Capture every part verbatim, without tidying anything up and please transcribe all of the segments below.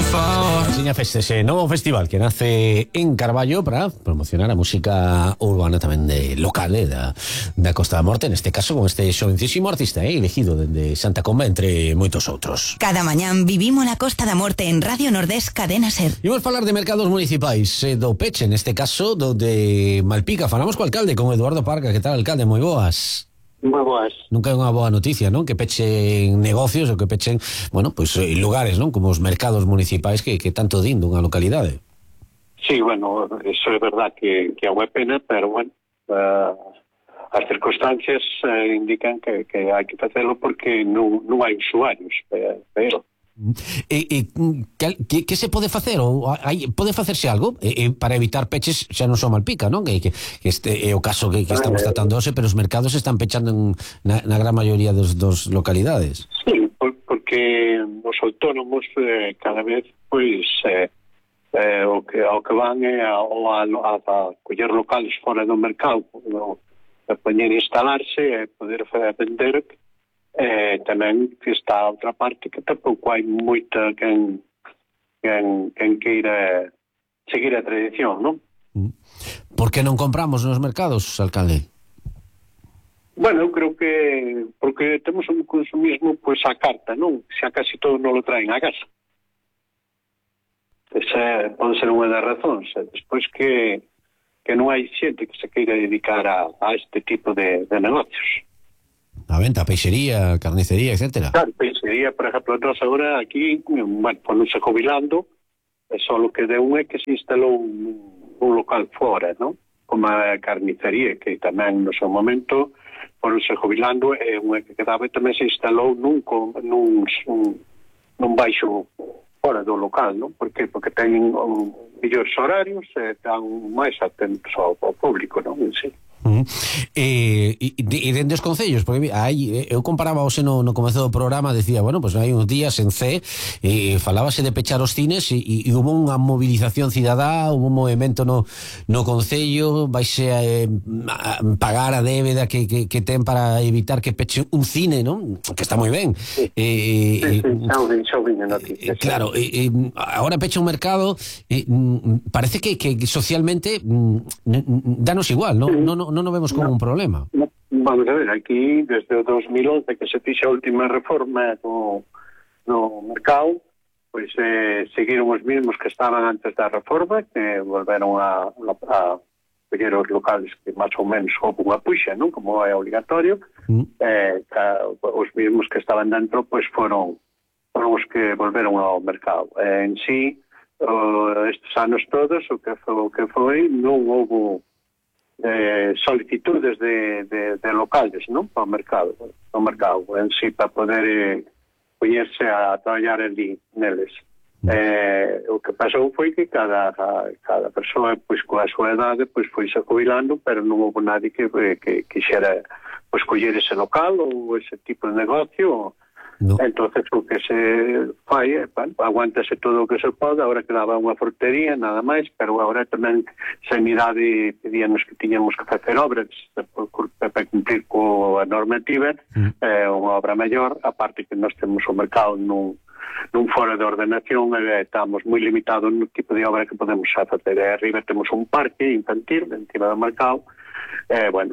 favor. Seña Fest, ese novo festival que nace en Carballo para promocionar a música urbana tamén de local, eh, da, da Costa da Morte, neste caso con este xovencísimo artista, eh, elegido dende Santa Comba entre moitos outros. Cada mañán vivimos la Costa da Morte en Radio Nordés Cadena Ser. Imos falar de mercados municipais, eh, do Peche, neste caso do de Malpica. Falamos co alcalde, con Eduardo Parga. Que tal, alcalde? Moi boas. Moi boas. Nunca é unha boa noticia, non? Que pechen negocios ou que pechen, bueno, pois pues, lugares, non? Como os mercados municipais que, que tanto din dunha localidade. Sí, bueno, eso é verdad que, que é unha pena, pero bueno, uh, as circunstancias uh, indican que, que hai que facelo porque non, non hai usuarios, pero... E, e que, que se pode facer? Ou hai, pode facerse algo e, e para evitar peches xa non só Malpica, non? Que, que, que este é o caso que, que estamos tratando hoxe, pero os mercados están pechando en, na, na gran maioría dos, dos localidades. Sí, por, porque os autónomos eh, cada vez pois eh, eh, o, que, o que van é a, a, a, a coller locales fora do mercado, no, a poñer e instalarse e poder vender. Eh, tamén que está a outra parte que tampouco hai moita quen, quen, quen queira seguir a tradición, non? Por que non compramos nos mercados, alcalde? Bueno, eu creo que porque temos un consumismo pois a carta, non? Xa casi todo non lo traen a casa. Esa pode ser unha das razóns. Despois que, que non hai xente que se queira dedicar a, a este tipo de, de negocios. A venta, peixería, carnicería, etcétera. Claro, peixería, por exemplo, nós agora aquí, bueno, ponense jubilando, e só o que deu é que se instalou un, un local fora, non? Como a carnicería, que tamén no seu momento ponense jubilando, e unha que quedaba tamén se instalou nun, nun, nun, nun baixo fora do local, non? Por que? Porque teñen um, mellores horarios e dan máis atentos ao, ao público, non? En sí. Uh -huh. E, e, e dende os concellos, porque hai, eu comparaba hoxe no, no comezo do programa, decía, bueno, pues hai uns días en C e falábase de pechar os cines e, e, e hubo unha movilización cidadá, hubo un movimento no, no concello, vaise a, a pagar a débeda que, que, que ten para evitar que peche un cine, non? Que está moi ben. Sí, e, sí, sí, xa o vin a noticia. Claro, e, e, agora pecha un mercado, e, parece que, que socialmente danos igual, non? Sí. Non, non non o vemos como no, un problema. No, vamos a ver, aquí desde o dos mil once que se fixa a última reforma no, no mercado, pois eh, seguiron os mesmos que estaban antes da reforma, que volveron a, a, a pedir os locales que máis ou menos houve unha puxa, non? Como é obligatorio, mm. eh, ca, os mesmos que estaban dentro pois foron, foron os que volveron ao mercado. Eh, en sí, uh, estes anos todos, o que foi, o que foi non houve Eh, solicitudes de, de, de locales, non? Para o mercado, para o mercado en sí, para poder eh, poñerse a traballar ali neles. Eh, o que pasou foi que cada cada persoa, pois, coa súa edade, pois, foi se jubilando, pero non houve nadie que, que quixera, pois, coller ese local ou ese tipo de negocio. No. Entonces o que se fai é, bueno, aguántase todo o que se pode. Agora quedaba unha fortería, nada máis, pero agora tamén Sanidade pedíanos que tiñamos que facer obras para cumplir coa normativa, mm. eh, unha obra maior, aparte que nós temos o mercado nun, nun fora de ordenación, e estamos moi limitados no tipo de obra que podemos facer. E arriba temos un parque infantil encima do mercado, e, eh, bueno,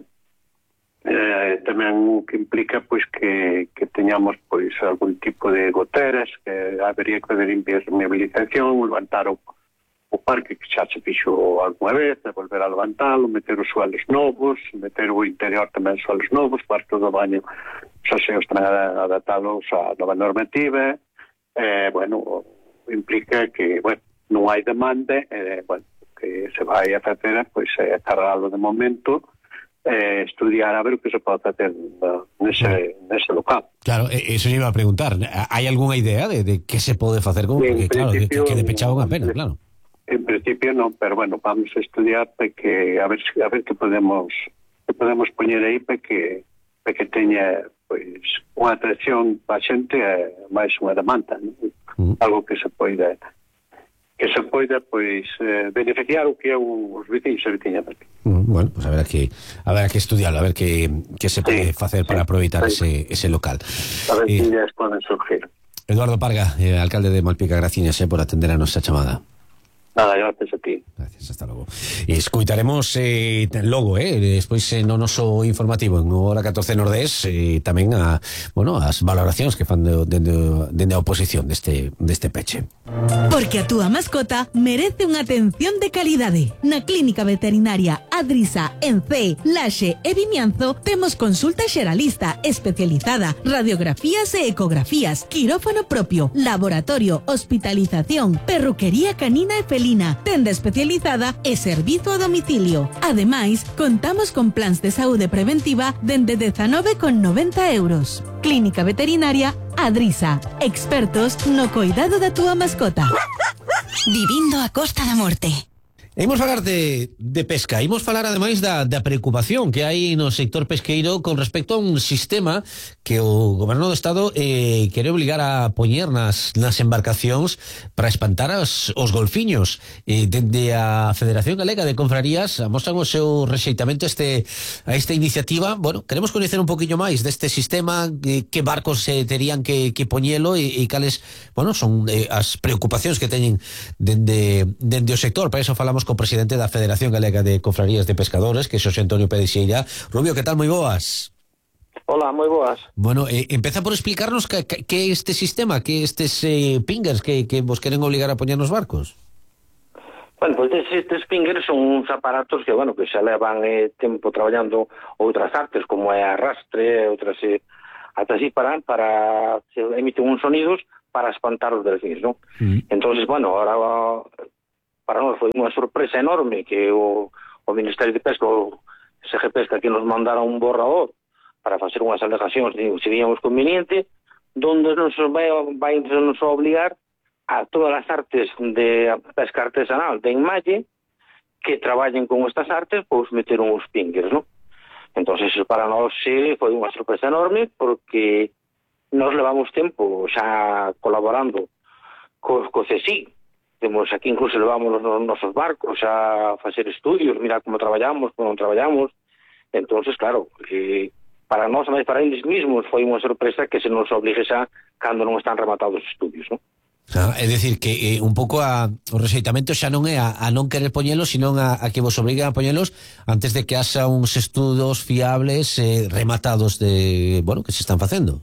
Eh, tamén que implica pois que, que teñamos pois algún tipo de goteras, que habería que haber impermeabilización, levantar o, o parque que xa se fixo alguna vez, volver a levantalo, meter os suelos novos, meter o interior tamén suelos novos, cuarto do baño xa se os están adaptados á nova normativa. Eh, bueno, implica que, bueno, non hai demanda, eh, bueno, que se vai a facer pois é cargalo de momento, Eh, estudiar a ver o que se pode facer uh, nese, nese local. Claro, eso iba a preguntar. Hai algunha idea de, de que se pode facer? Como? Porque, claro, que, que de pechado unha pena, claro. En principio non, pero bueno, vamos a estudiar para que, a ver, a ver que podemos que podemos poñer aí para que para que teña pois unha atracción para a xente e máis unha demanda, ¿no? Mm. Algo que se poida que se poida pois eh, beneficiar o que é os veciños e veciñas aquí. Bueno, pues habrá que habrá que estudiarlo, a ver que, que se pode sí, facer sí, para aproveitar sí. ese, ese local. A ver eh, que ideas poden surgir. Eduardo Parga, eh, alcalde de Malpica, gracias eh, por atender a nuestra chamada. Nada, gracias a ti. Gracias, hasta logo. Escuitaremos eh, logo, eh, despois eh, no noso informativo en hora catorce Nordés eh, tamén a, bueno, as valoracións que fan dende de, de, de a oposición deste, deste peche. Porque a túa mascota merece unha atención de calidade. Na Clínica Veterinaria Adrisa en Cee, Laxe e Vimianzo temos consulta xeralista especializada, radiografías e ecografías, quirófano propio, laboratorio, hospitalización, perruquería canina e felina, tenda especializada e servizo a domicilio. Ademais, contamos con plans de saúde preventiva dende dezanove con noventa euros. Clínica Veterinaria Adrisa, expertos no coidado da túa mascota. Vivindo a Costa da Morte. Imos falar de, de pesca, imos falar ademais da, da preocupación que hai no sector pesqueiro con respecto a un sistema que o Goberno do Estado eh, quere obligar a poñer nas, nas embarcacións para espantar as, os golfiños. Eh, dende a Federación Galega de Confrarías amostran o seu rexeitamento este, a esta iniciativa. Bueno, queremos coñecer un poquinho máis deste sistema, eh, que barcos se eh, terían que, que poñelo e, e cales, bueno, son eh, as preocupacións que teñen dende, dende o sector. Para eso falamos co presidente da Federación Galega de Confrarías de Pescadores, que é Xosé Antonio Pedixeira. Rubio, que tal? Moi boas. Hola, moi boas. Bueno, eh, empeza por explicarnos que, que, que este sistema, que estes eh, pingers que, que vos queren obligar a poñer nos barcos. Bueno, pois pues estes pingers son uns aparatos que, bueno, que xa levan eh, tempo traballando outras artes, como é arrastre, outras eh, ata así para, para se emiten uns sonidos para espantar os delfíns, non? Mm. Entonces, bueno, ahora para nós foi unha sorpresa enorme que o, o Ministerio de Pesca, o S G Pesca, que nos mandara un borrador para facer unhas alegacións de se víamos conveniente, donde nos vai, vai nos obligar a todas as artes de pesca artesanal de enmalle que traballen con estas artes, pois meter uns pingers, non? Entón, eso para nós sí, foi unha sorpresa enorme, porque nos levamos tempo xa colaborando co, co C S I. Temos aquí, incluso levamos os nosos barcos a facer estudios, mirar como traballamos, como non traballamos. Entonces, claro, eh, para nós, mas para eles mesmos, foi unha sorpresa que se nos obligue xa cando non están rematados os estudios, non? Ah, é dicir, que eh, un pouco a, o rexeitamento xa non é a, a non querer poñelos, sino a, a que vos obliguen a poñelos antes de que haxa uns estudos fiables eh, rematados de, bueno, que se están facendo.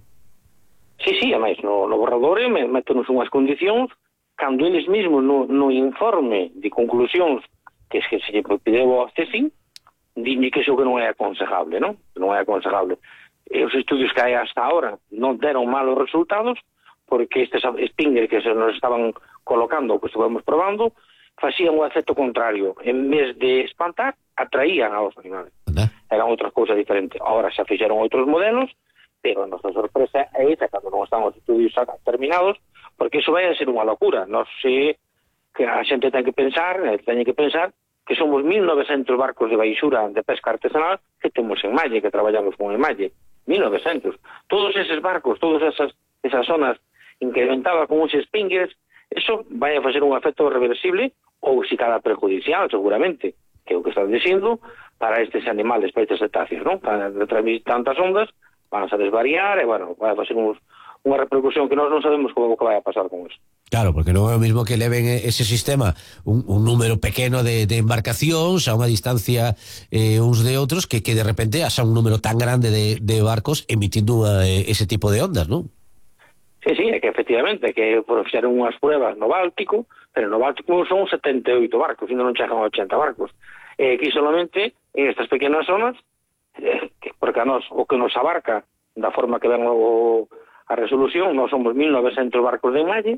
Sí, sí, ademais, no, no borrador metenos unhas condicións cando eles mesmos no, no informe de conclusións que, que se lle pideu ao C S I, dime que iso que non é aconsejable, non? Que non é aconsejable. E os estudios que hai hasta ahora non deron malos resultados, porque estes spinger que se nos estaban colocando, que estuvemos probando, facían o efecto contrario. En vez de espantar, atraían aos animales. Eran outras cousas diferentes. Ahora xa fixeron outros modelos, pero a nosa sorpresa é esa, cando non están os estudios terminados, porque iso vai a ser unha locura. Non sei que a xente ten que pensar, ten que pensar que somos mil novecentos barcos de baixura de pesca artesanal que temos en Malle, que traballamos con Malle. mil novecentos. Todos eses barcos, todas esas, esas zonas incrementadas con uns spingers, eso vai a facer un efecto reversible ou si cada perjudicial, seguramente, que é o que están dicindo, para estes animales, para estes cetáceos, non? Para transmitir tantas ondas, van a desvariar e, bueno, vai a facer uns unha repercusión que nós non sabemos como que vai a pasar con eso. Claro, porque non é o mismo que leven ese sistema un, un número pequeno de, de embarcacións a unha distancia eh, uns de outros que, que de repente haxa un número tan grande de, de barcos emitindo eh, ese tipo de ondas, non? Sí, sí, é que efectivamente que fixeron unhas pruebas no Báltico, pero no Báltico son setenta e oito barcos, ainda non chegan a ochenta barcos. E aquí solamente en estas pequenas zonas, eh, porque a nos, o que nos abarca da forma que ven o a resolución, nós somos mil novecentos barcos de enmalle,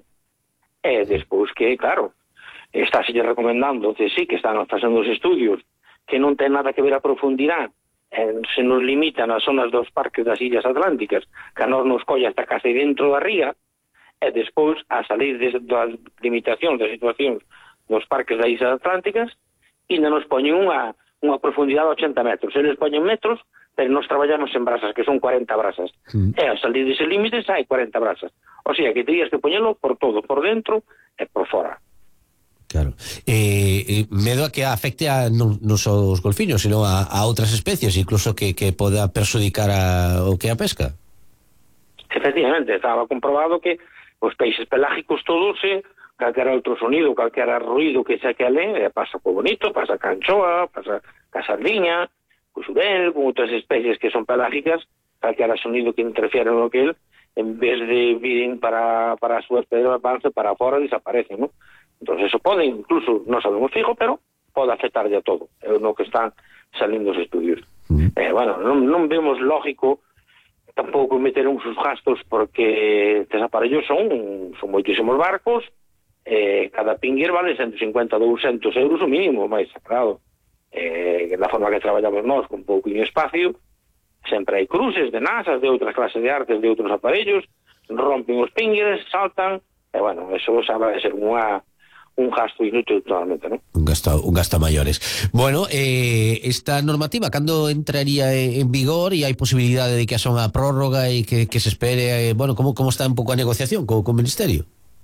e despois que, claro, está se recomendando, que sí, que están facendo os estudios, que non ten nada que ver a profundidade, eh, se nos limitan as zonas dos parques das Illas Atlánticas, que a nos nos colla hasta case dentro da ría, e despois, a salir das limitacións das situacións dos parques das Illas Atlánticas, ainda nos poñen unha, unha profundidade de ochenta metros. Se nos poñen metros, pero nos traballamos en brasas, que son cuarenta brasas. Mm. E a salir dese límite hai cuarenta brasas. O sea, que terías que poñelo por todo, por dentro e por fora. Claro. Eh, eh, medo a que afecte a non, non só os golfiños, sino a, a outras especies, incluso que, que poda perjudicar a, o que a pesca. Efectivamente, estaba comprobado que os peixes pelágicos todos, eh, calquera outro sonido, calquera ruido que se aquele, eh, pasa co bonito, pasa ca anchoa, pasa ca sardiña, co xurel, con outras especies que son pelágicas, calquera sonido que interfiere no que el, en vez de viren para, para a súa especie de avance, para fora desaparecen, ¿no? Entón, eso pode, incluso, non sabemos fijo, pero pode afectarlle a todo, é no que están salindo os estudios. Mm. Eh, bueno, non, non vemos lógico tampouco meter uns gastos, porque estes aparellos son, son moitísimos barcos, eh, cada pinger vale ciento cincuenta a doscientos euros o mínimo, máis sagrado. Eh, da forma que traballamos nós, con pouquinho espacio, sempre hai cruces de NASA, de outras clases de artes, de outros aparellos, rompen os pingers, saltan, e bueno, eso sabe de ser unha un gasto inútil totalmente, ¿no? Un gasto, un gasto a mayores. Bueno, eh, esta normativa, cando entraría en vigor e hai posibilidade de que haxa unha prórroga e que, que se espere, eh, bueno, como, como está un pouco a negociación co, co Ministerio?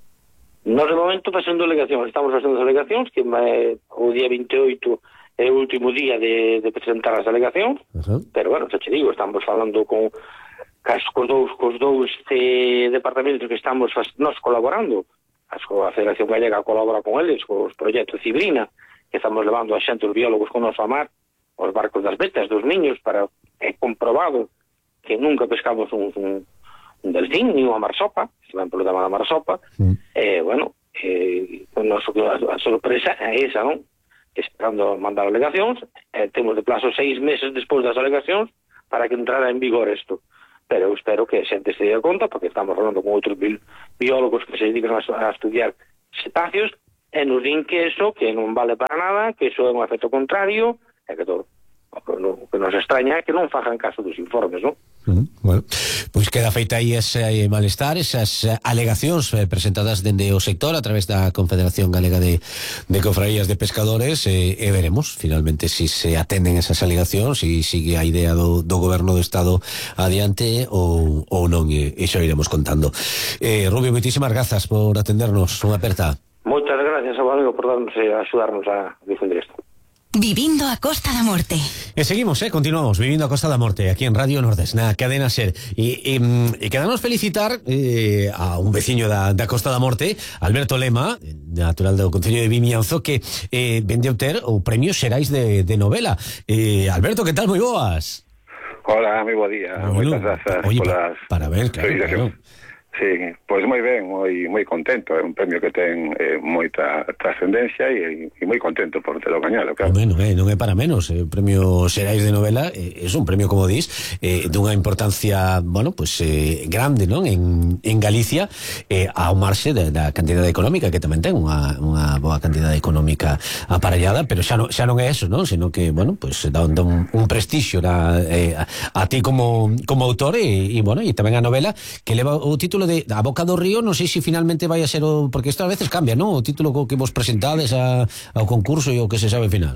Nos de momento facendo delegacións, estamos facendo delegacións, que eh, o día veintioito é o último día de, de presentar as delegacións, uh-huh. Pero bueno, xa che digo, estamos falando con cas, cos dous, cos dous eh, departamentos que estamos nos colaborando. A Federación Galega colabora con eles, cos proxectos Cibrina, que estamos levando a xente os biólogos con noso a mar, os barcos das vetas dos niños, para é comprobado que nunca pescamos un, un, un delfín, ni unha marsopa, se ven polo tema da marsopa, mm. eh, bueno, eh, con noso, a, a sorpresa é esa, non? Esperando mandar alegacións, eh, temos de plazo seis meses despois das alegacións para que entrara en vigor isto. Pero eu espero que a xente se dé conta, porque estamos falando con outros bi biólogos que se dedican a, a estudiar cetáceos, e nos din que eso, que non vale para nada, que eso é un efecto contrario, e que todo. O que nos extraña é que non fajan caso dos informes, non? Uh, bueno, pois queda feita aí ese malestar, esas alegacións eh, presentadas dende o sector a través da Confederación Galega de, de Cofradías de Pescadores, e eh, eh, veremos finalmente si se atenden esas alegacións, si sigue a idea do, do Goberno do Estado adiante ou, ou non, e, e xa iremos contando. eh, Rubio, moitísimas grazas por atendernos, unha aperta. Moitas gracias, amigo, por darnos, eh, axudarnos a difundir isto. Vivindo a Costa da Morte. E seguimos, eh, continuamos Vivindo a Costa da Morte aquí en Radio Nordés, na cadena SER. E, e, e quedamos felicitar eh, a un veciño da, da Costa da Morte, Alberto Lema, natural do Concello de Vimianzo, que eh, vende a obter o Premio Xerais de, de novela. eh, Alberto, que tal? Moi boas. Hola, moi bo día. Bueno, moitas grazas oye, polas parabéns, claro, claro. Sí, pois moi ben, moi moi contento, é un premio que ten eh, moita trascendencia e, e moi contento por telo gañado, claro. Bueno, eh, non é para menos, eh, o Premio Xerais de novela eh, é un premio, como dis, eh, dunha importancia, bueno, pues eh, grande, non, en, en Galicia, eh, ao marxe da, da cantidade económica, que tamén ten unha, unha boa cantidade económica aparellada, pero xa non, xa non é eso, non, sino que, bueno, pues dá un, un, un prestixio na, eh, a, a ti como, como autor e, e, bueno, e tamén a novela que leva o título de A Boca do Río. Non sei se finalmente vai a ser o... porque isto a veces cambia, non? O título co que vos presentades a, ao concurso e o que se sabe final.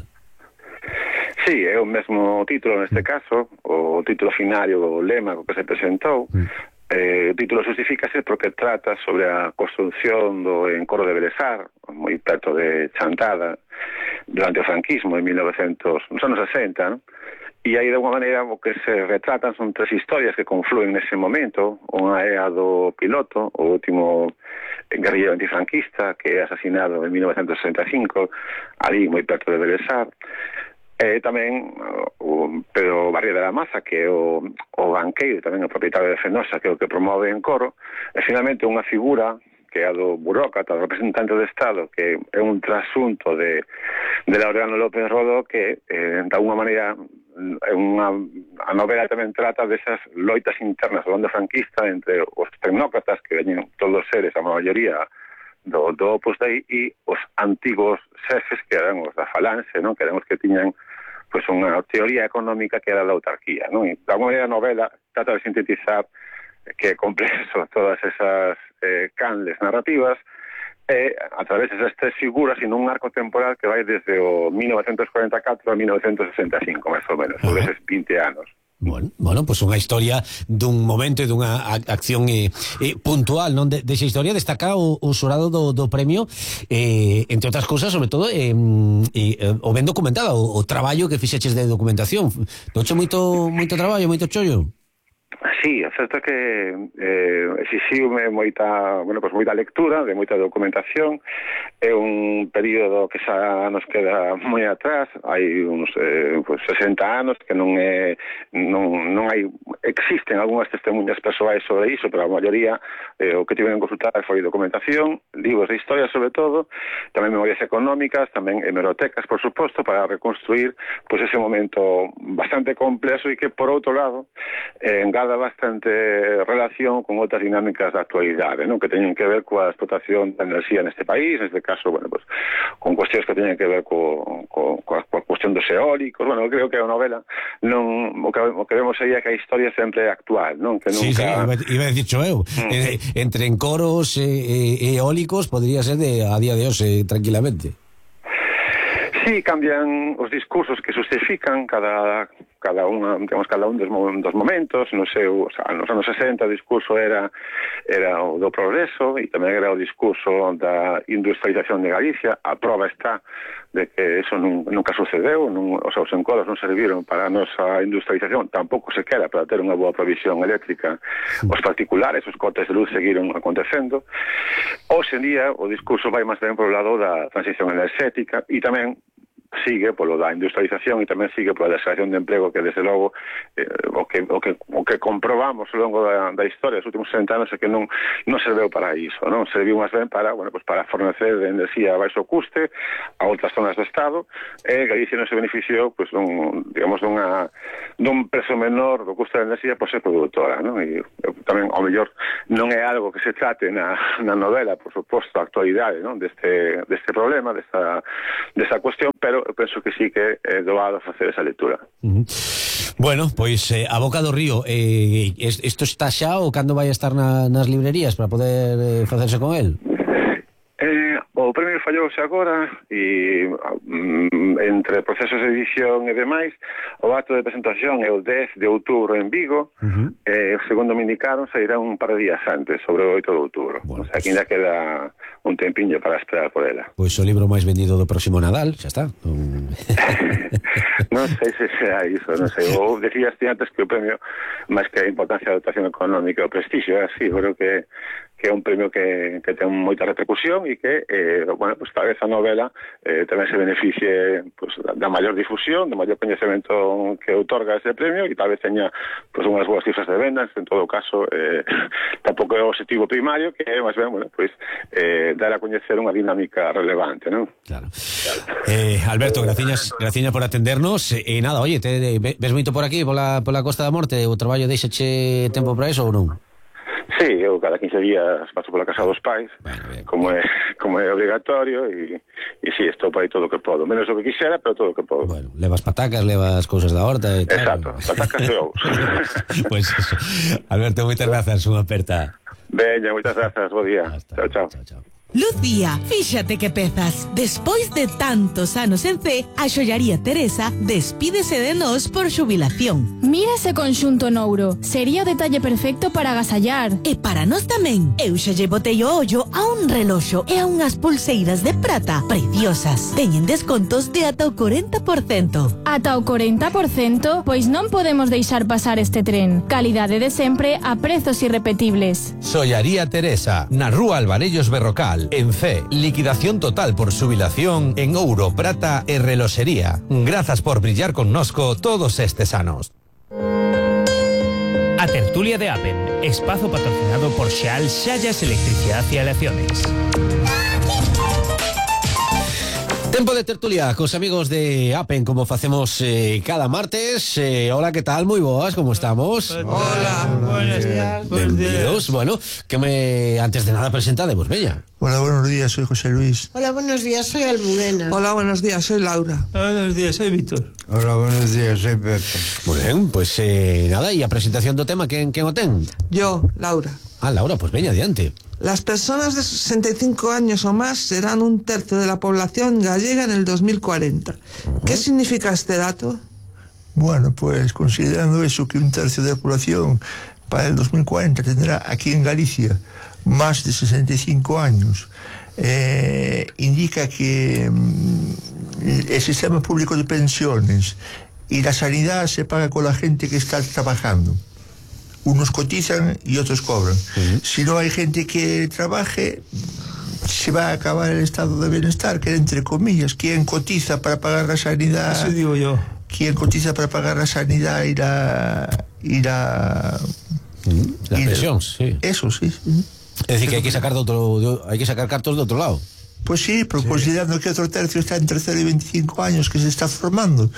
Sí, é o mesmo título neste caso, o título finario, o lema co que se presentou. Mm. Eh, o título justifícase porque trata sobre a construcción do encoro de Belesar, moi perto de Chantada, durante o franquismo en mil novecientos, nos anos sesenta, non? E aí, de alguma maneira, o que se retratan son tres historias que confluen nese momento. Unha é a do piloto, o último guerrillero antifranquista, que é asesinado en mil novecientos sesenta e cinco, ali moi perto de Belesar. E tamén o Pedro Barriga de la Maza, que é o, o banqueiro, tamén o propietario de Fenosa, que é o que promove en coro. E finalmente unha figura que é a do burócrata, o representante do Estado, que é un trasunto de, de Laureano López Rodó, que eh, de alguma maneira unha, a novela tamén trata desas loitas internas do bando franquista entre os tecnócratas, que veñen todos os seres, a maioría do, do Opus Dei, e os antigos xefes, que eran os da Falange, non? Que eran os que tiñan pues, unha teoría económica que era da autarquía, non? E de alguma maneira a novela trata de sintetizar que é complexo todas esas eh, canles narrativas, e a través desas tres figuras en un arco temporal que vai desde o mil novecientos cuarenta e catro a mil novecientos sesenta e cinco, máis ou menos, por eses vinte anos. Bueno, bueno, pues unha historia dun momento e dunha acción eh, eh, puntual, non? De, desa historia destaca o, o xurado do, do premio, eh, entre outras cousas, sobre todo eh, eh, o ben documentado, o, o traballo que fixeches de documentación. Doche moito moito traballo, moito chollo? Sí, é certo que eh, exixiume moita, bueno, pues moita lectura, de moita documentación. É un período que xa nos queda moi atrás, hai uns eh, pues sesenta anos que non é non, non hai existen algunhas testemunhas persoais sobre iso, pero a maioría eh, o que tiveron que consultar foi documentación, libros de historia sobre todo, tamén memorias económicas, tamén hemerotecas, por suposto, para reconstruir pues ese momento bastante complexo e que por outro lado eh, engada bastante relación con outras dinámicas da actualidade, non? Que teñen que ver coa explotación da enerxía neste país, neste caso, bueno, pues, con cuestións que teñen que ver co, co, coa, coa cuestión dos eólicos. Bueno, eu creo que a novela non, o que, o que vemos aí é que a historia sempre é actual, non? Que nunca... Sí, sí, iba, iba a decir eu, mm. eh, entre encoros e eh, eólicos podría ser de a día de hoxe tranquilamente. Sí, cambian os discursos que justifican cada cada unha, digamos, cada un dos, dos momentos. No seu, o sea, nos anos sesenta o discurso era era o do progreso e tamén era o discurso da industrialización de Galicia. A prova está de que eso nun, nunca sucedeu, non, os seus encoros non serviron para a nosa industrialización, tampouco se quera para ter unha boa provisión eléctrica. Os particulares, os cortes de luz seguiron acontecendo. Hoxe en día o discurso vai máis ben polo lado da transición enerxética e tamén sigue polo da industrialización e tamén sigue pola deserción de emprego que desde logo eh, o, que, o, que, o que comprobamos ao longo da, da historia dos últimos sesenta anos é que non, non serveu para iso, non? Serviu máis ben para, bueno, pues para fornecer de enerxía a baixo custe a outras zonas do Estado e Galicia non se beneficiou pues, dun, digamos, dunha, dun prezo menor do custo da enerxía por ser produtora, non? E tamén, ao mellor, non é algo que se trate na, na novela, por suposto, a actualidade, non? Deste, deste problema, desta, desta cuestión, pero eu penso que sí que é doado facer esa lectura. Uh-huh. Bueno, pois eh, a boca do río, eh, isto está xa ou cando vai a estar na, nas librerías para poder eh, facerse con el? Eh, o premio fallouse agora e um, entre procesos de edición e demais o acto de presentación é o dez de outubro en Vigo. uh-huh. eh, segundo me indicaron sairá un par de días antes, sobre o oito de outubro. Bueno, o sea, que ainda queda un tempiño para esperar por ela. Pois o libro máis vendido do próximo Nadal, xa está. Um... non sei se sea iso, non sei. Ou decías ti antes que o premio, máis que a importancia da dotación económica o prestixio, é así, creo que que é un premio que, que ten moita repercusión e que, eh, bueno, pues tal vez a novela eh, tamén se beneficie pues, da maior difusión, do maior coñecemento que outorga ese premio e tal vez teña pues, unhas boas cifras de vendas. En todo caso, eh, tampouco é o objetivo primario, que é, máis ben, bueno, pues, eh, dar a coñecer unha dinámica relevante, non? Claro. claro. Eh, Alberto, graciñas, graciñas por atendernos. E eh, nada, oye, te, ves moito por aquí, pola, pola Costa da Morte? O traballo deixache tempo para iso ou non? Sí, eu cada quince días paso pola casa dos pais, bueno, como é como é obrigatorio e, e sí, estou por aí todo o que podo, menos o que quixera, pero todo o que podo. Bueno, levas patacas, levas cousas da horta e tal. Exacto, patacas e ovos. Pois pues eso. Alberto, moitas grazas, unha aperta. Veña, moitas grazas, bo día. Hasta, chao, chao. chao, chao. Lucía, fíxate que pezas. Despois de tantos anos en C, a xollaría Teresa despídese de nós por xubilación. Mira ese conxunto nouro. Sería o detalle perfecto para agasallar. E para nós tamén. Eu xa lle botei o ollo a un reloxo e a unhas pulseiras de prata preciosas. Teñen descontos de ata o corenta por cento. Ata o corenta por cento? Pois non podemos deixar pasar este tren. Calidade de sempre a prezos irrepetibles. Xollaría Teresa, na rúa Alvarellos Berrocal. En C, liquidación total por xubilación en ouro, prata e reloxería. Grazas por brillar connosco todos estes anos. A tertulia de Apen, espazo patrocinado por Xeal Xallas Electricidad y Aleaciones. Tempo de tertulia cos amigos de Apen, como facemos eh, cada martes. eh, Hola, que tal? Moi boas, como estamos? Hola, buenos días. Benvidos. Bueno, que me antes de nada presentademos, bella. Hola, buenos días, soy José Luis. Hola, buenos días, soy Almudena. Hola, buenos días, soy Laura. Hola, buenos días, soy Víctor. Hola, buenos días, soy Pepe. Muy bien, pues eh, nada, y a presentación do tema, quen, quen o ten? Yo, Laura. Ah, Laura, pues veña, adiante. Las personas de sesenta y cinco años o más serán un tercio de la población gallega en el dos mil cuarenta. Uh-huh. ¿Qué significa este dato? Bueno, pues considerando eso, que un tercio de la población para el dos mil cuarenta tendrá aquí en Galicia más de sesenta y cinco años, eh, indica que mm, el sistema público de pensiones y la sanidad se paga con la gente que está trabajando. Unos cotizan y otros cobran. Uh-huh. Si no hay gente que trabaje, se va a acabar el estado de bienestar, que entre comillas, ¿quién cotiza para pagar la sanidad? Eso digo yo. ¿Quién cotiza para pagar la sanidad y la... y la... Las pensiones, sí. Eso, sí. sí. Es decir, que hay que sacar de otro, de, hay que sacar cartos de otro lado. Pues sí, pero sí. Considerando que otro tercio está entre cero y veinticinco años que se está formando,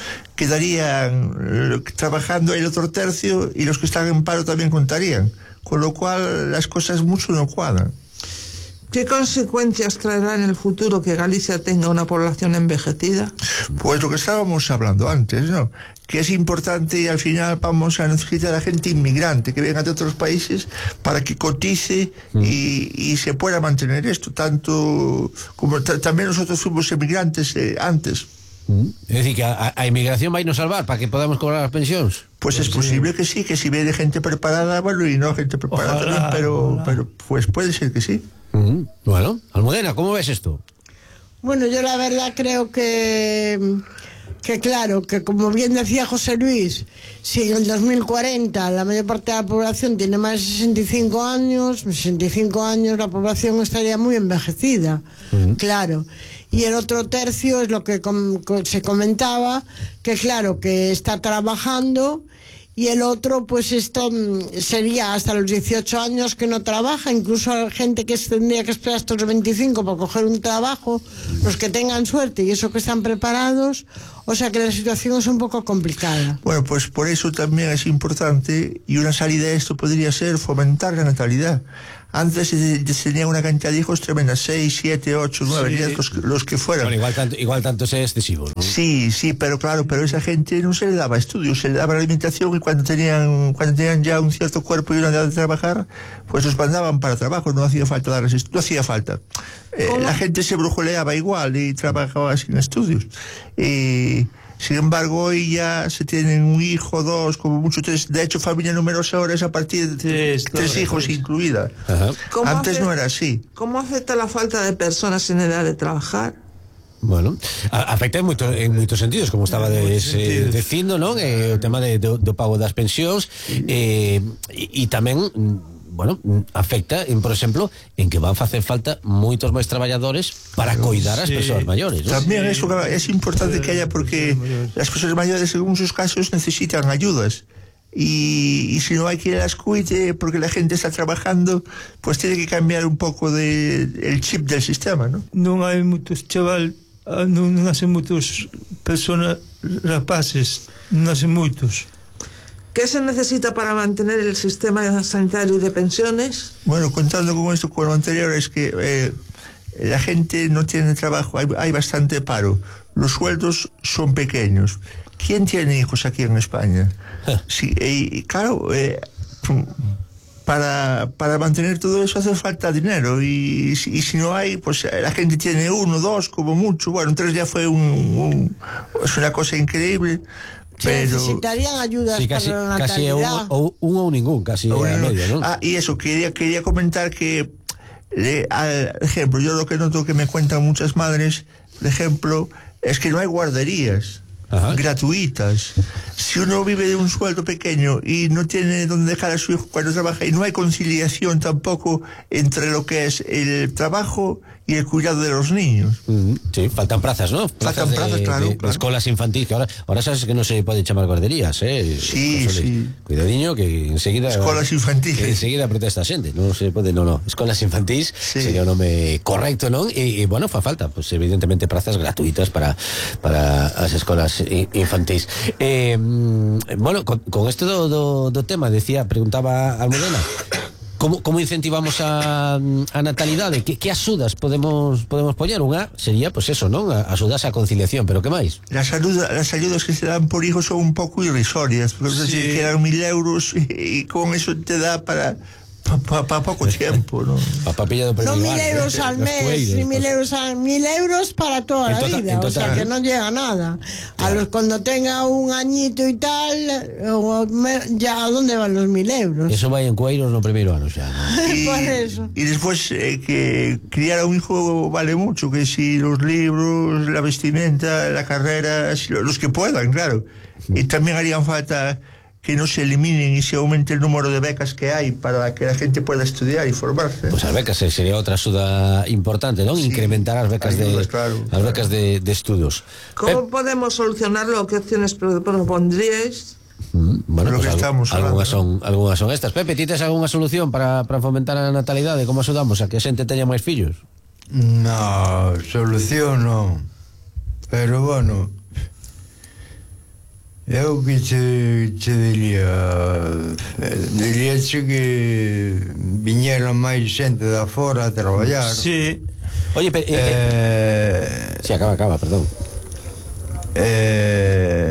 quedarían trabajando el otro tercio y los que están en paro también contarían. Con lo cual las cosas mucho no cuadran. ¿Qué consecuencias traerá en el futuro que Galicia tenga una población envejecida? Pues lo que estábamos hablando antes, ¿no? Que es importante y al final vamos a necesitar a gente inmigrante que venga de otros países para que cotice mm. y, y se pueda mantener esto, tanto como también nosotros fuimos emigrantes eh, antes. Mm. Es decir, que a, a inmigración va a irnos salvar para que podamos cobrar las pensiones. Pues, pues es posible sí. que sí, que si viene gente preparada, bueno, y no gente preparada ojalá, también, pero, ojalá. pero pues puede ser que sí. Mm. Bueno, Almudena, ¿cómo ves esto? Bueno, yo la verdad creo que... que claro, que como bien decía José Luis, si en el dos mil cuarenta la mayor parte de la población tiene más de sesenta y cinco años, sesenta y cinco años la población estaría muy envejecida, uh-huh. claro. Y el otro tercio es lo que com- se comentaba, que claro, que está trabajando, y el otro pues esto sería hasta los dieciocho años que no trabaja, incluso hay gente que tendría que esperar hasta los veinticinco para coger un trabajo, los que tengan suerte y eso que están preparados, o sea que la situación es un poco complicada. Bueno, pues por eso también es importante, y una salida de esto podría ser fomentar la natalidad. Antes se tenía una cantidad de hijos tremenda, seis, siete, ocho, nueve, diez, los, los que fueran. Bueno, igual tanto, igual tanto es excesivo, ¿no? Sí, sí, pero claro, pero esa gente no se le daba estudios, se le daba alimentación y cuando tenían, cuando tenían ya un cierto cuerpo y una edad de trabajar, pues los mandaban para trabajo, no hacía falta darles estudios, no hacía falta. Eh, la gente se brujuleaba igual y trabajaba sin estudios. Y... sin embargo, hoy ya se tienen un hijo, dos, como mucho tres. De hecho, familia numerosa ahora es a partir de sí, tres hijos sí. incluida. Antes afecta, no era así. ¿Cómo afecta la falta de personas en edad de trabajar? Bueno, afecta en moitos en moitos sentidos, como estaba des, eh, dicindo, non? Eh, o tema de, do, do pago das pensións eh, e, e tamén bueno, afecta, en, por exemplo, en que van a facer falta moitos máis traballadores para coidar as sí. persoas maiores, ¿no? También sí. eso es importante que haya, porque las persoas maiores en muchos casos necesitan ayudas y, y si no hay quien las cuide porque la gente está trabajando, pues tiene que cambiar un poco de, el chip del sistema, ¿no? Non hai moitos chaval, non hacen moitos personas rapaces, non hacen moitos. ¿Qué se necesita para mantener el sistema sanitario de pensiones? Bueno, contando con esto, con lo anterior, es que eh, la gente no tiene trabajo, hay, hay bastante paro, los sueldos son pequeños. ¿Quién tiene hijos aquí en España? Sí, y, y claro, eh, para, para mantener todo eso hace falta dinero y, y si no hay, pues la gente tiene uno, dos, como mucho. Bueno, tres ya fue un, un, es una cosa increíble. Pero necesitarían ayudas sí, casi, para la casi natalidad. Casi uno o un ningún, casi o a medio, ¿no? Ah, y eso, quería, quería comentar que, eh, al ejemplo, yo lo que noto que me cuentan muchas madres, por ejemplo, es que no hay guarderías. Ajá. Gratuitas. Si uno vive de un sueldo pequeño y no tiene donde dejar a su hijo cuando trabaja y no hay conciliación tampoco entre lo que es el trabajo y el cuidado de los niños. Mm-hmm. Sí, faltan plazas, ¿no? Plazas faltan plazas, de, claro, de, claro. de escolas infantiles, que ahora, ahora sabes que no se puede llamar guarderías, ¿eh? Sí, no sí. Cuidadiño, que enseguida... Escolas infantiles. Que enseguida protesta xente, non se pode, no, no. Escolas infantiles sí. sería o nome correcto, non? E, e bueno, fa falta, pues evidentemente, prazas gratuitas para, para as escolas infantiles. Eh, bueno, con, con esto do, do, do tema, decía, preguntaba a Almudena, Como, como incentivamos a, a natalidade? Que, que axudas podemos podemos poñer? Unha sería, pues eso, non? Axudas a conciliación, pero que máis? Las, ayuda, las ayudas que se dan por hijos son un pouco irrisorias, porque sí. se quedan mil euros y, y con eso te da para... para pa poco tiempo, ¿no? Pa papilla do no mil euros al mes, ni mil euros al mil euros para toda la vida, total, o sea que no llega a nada. A los cuando tenga un añito y tal, ya ¿a dónde van los mil euros? Eso va en cueiros no primeiro ano xa, ¿no? Y, por eso. Y después eh, que criar a un hijo vale mucho, que si los libros, la vestimenta, la carrera, si los que puedan, claro. Y también harían falta que no se eliminen y se aumente el número de becas que hay para que la gente pueda estudiar y formarse. Pues las becas eh, sería otra ayuda importante, ¿no? Sí, incrementar las becas ayudas, de claro, las becas claro. de, de estudios. ¿Cómo Pe podemos solucionarlo? ¿Qué opciones propondríais? Mm, bueno, pues que algo, estamos algunas, hablando, son, algunas son estas. Pepe, ti tes algunha solución para, para fomentar a natalidade? Como axudamos a que a xente teña máis fillos? No, solución non. Pero bueno, eu que che, che diría diría che que viñeran máis xente da fora a traballar. Sí. Oye, pero... Eh, eh, sí, acaba, acaba, perdón. Eh...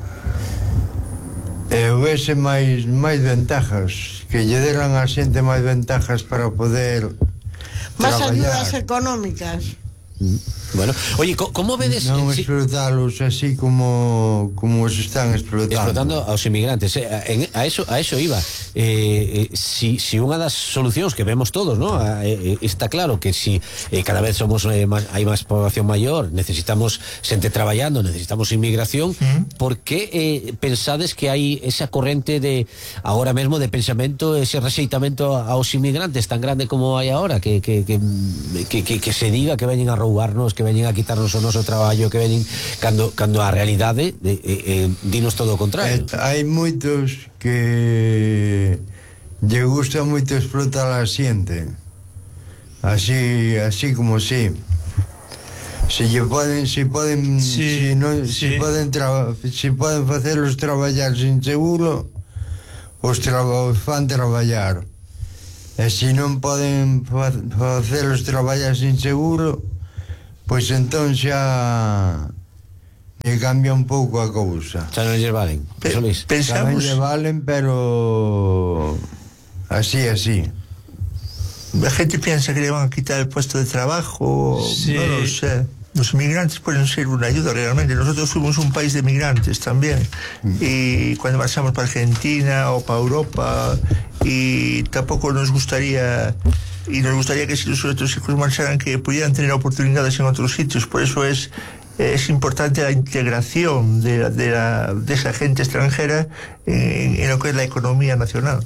E houvese máis, máis ventajas, que lle deran a xente máis ventajas para poder máis traballar. Ayudas económicas. Bueno, oye, ¿cómo vedes? Non sí, explotarlos así como como se están explotando. Explotando aos inmigrantes, eh, en, a eso a eso iba. Eh, eh, si, si unha das solucións que vemos todos, ¿no? Eh, está claro que si eh, cada vez somos eh, más, hai máis población maior, necesitamos xente traballando, necesitamos inmigración, uh-huh. ¿por qué eh, pensades que hai esa corrente de agora mesmo de pensamento, ese rexeitamento aos inmigrantes tan grande como hai agora, que que, que, que, que, que se diga que veñen a roubarnos, que veñen a quitarnos o noso traballo, que veñen cando, cando a realidade eh, eh, dinos todo o contrario? Eh, hai moitos que lle gusta moito explotar a xente así, así como si se lle poden se poden sí, se, non, sí. se poden tra se poden facelos traballar sin seguro, os, tra os fan traballar, e se non poden fa facelos traballar sin seguro, pois entón xa e cambia un pouco a cousa. Xa non lle valen. Pe pensamos... Xa non lle valen, pero así, así. La gente piensa que le van a quitar el puesto de trabajo, sí. No lo sé. Los inmigrantes pueden ser una ayuda realmente. Nosotros fuimos un país de migrantes también. Mm. Y cuando marchamos para Argentina o para Europa, y tampoco nos gustaría... Y nos gustaría que si nuestros hijos marcharan, que pudieran tener oportunidades en otros sitios. Por eso es... es importante la integración de, la, de, la, de esa gente extranjera en, en lo que es la economía nacional.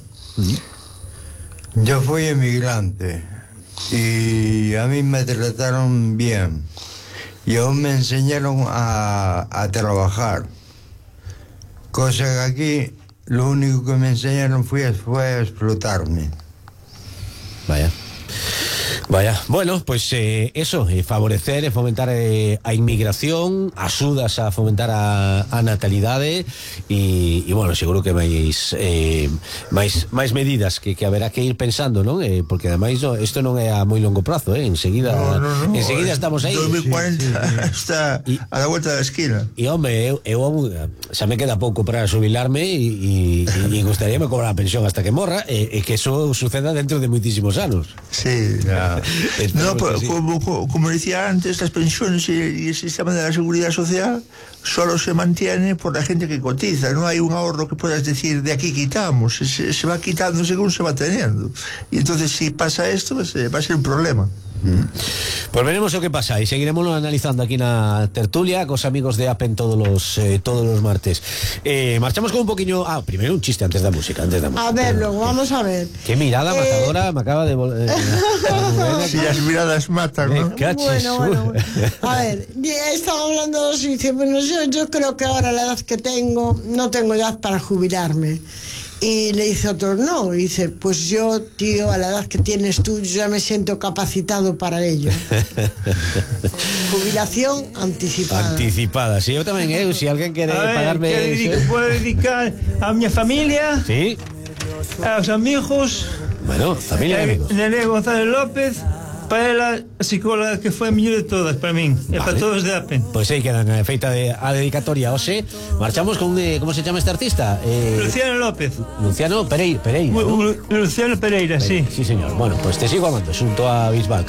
Yo fui emigrante y a mí me trataron bien y aún me enseñaron a, a trabajar, cosa que aquí lo único que me enseñaron fue, fue a explotarme. Vaya. Vaya, bueno, pues eh, eso, eh, favorecer e fomentar eh, a inmigración, axudas a fomentar a, a natalidade e, e bueno, seguro que máis eh, máis, máis medidas que, que haberá que ir pensando, non? Eh, porque ademais no, isto non é a moi longo prazo, eh? Enseguida, no, no, no, enseguida estamos aí. dos mil cuarenta sí, sí, sí. Está y, a la vuelta da esquina. E home, eu, eu xa me queda pouco para jubilarme e, e, e gustaríame cobrar a pensión hasta que morra e, e que eso suceda dentro de moitísimos anos. Sí, ya. No, pero sí. como, como, como decía antes, las pensiones y, y el sistema de la seguridad social solo se mantiene por la gente que cotiza. No hay un ahorro que puedas decir de aquí quitamos, se, se va quitando según se va teniendo. Y entonces si pasa esto, pues, eh, va a ser un problema. Mm. Pues veremos lo que pasa y seguiremos analizando aquí en la tertulia con los amigos de Apen todos los eh, todos los martes. Eh, marchamos con un poquillo. Ah, primero un chiste antes de la música, antes de la música. A ver, luego vamos a ver. Qué mirada eh... matadora me acaba de eh, si las miradas matan, ¿no? Bueno, bueno, bueno. A ver, estaba hablando y dice, bueno, yo, yo creo que ahora la edad que tengo, no tengo edad para jubilarme. Y le dice otro, no, y dice, pues yo, tío, a la edad que tienes tú, yo ya me siento capacitado para ello. Jubilación anticipada. Anticipada, sí, yo también, eh, si alguien quiere a ver, pagarme... ¿qué dedico? ¿Puedo dedicar a mi familia? Sí. A los amigos. Bueno, familia y amigos. Nerea González López, para la psicóloga que foi a mellor de todas para min, vale. E para todos de Apen. Pois pues aí quedan feita de, a dedicatoria. Ose, marchamos con, eh, como se chama este artista? Eh, Luciano López. Luciano Pereira, Pereira, ¿no? Luciano Pereira, Pereira, sí. Sí, señor. Bueno, pues te sigo amando xunto a Bisbal.